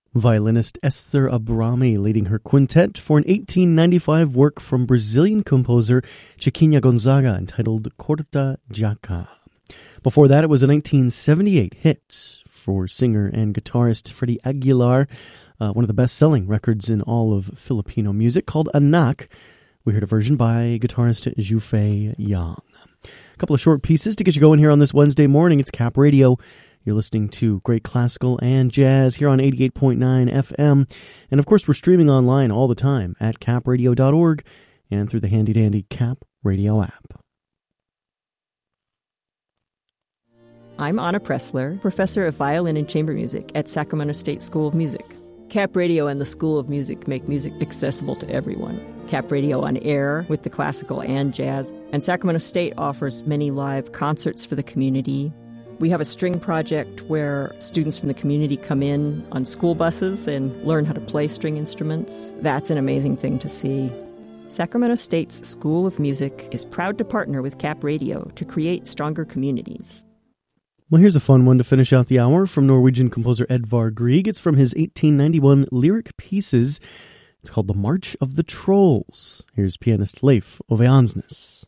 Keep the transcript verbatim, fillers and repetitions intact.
Violinist Esther Abrami leading her quintet for an eighteen ninety-five work from Brazilian composer Chiquinha Gonzaga entitled Corta Jaca. Before that, it was a nineteen seventy-eight hit for singer and guitarist Freddie Aguilar, uh, one of the best-selling records in all of Filipino music, called Anak. We heard a version by guitarist Jufei Yang. A couple of short pieces to get you going here on this Wednesday morning. It's Cap Radio. You're listening to great classical and jazz here on eighty-eight point nine F M. And of course, we're streaming online all the time at cap radio dot org and through the handy-dandy Cap Radio app. I'm Anna Pressler, professor of violin and chamber music at Sacramento State School of Music. Cap Radio and the School of Music make music accessible to everyone. Cap Radio on air with the classical and jazz, and Sacramento State offers many live concerts for the community. We have a string project where students from the community come in on school buses and learn how to play string instruments. That's an amazing thing to see. Sacramento State's School of Music is proud to partner with Cap Radio to create stronger communities. Well, here's a fun one to finish out the hour from Norwegian composer Edvard Grieg. It's from his eighteen ninety-one Lyric Pieces. It's called The March of the Trolls. Here's pianist Leif Ove Ansnes.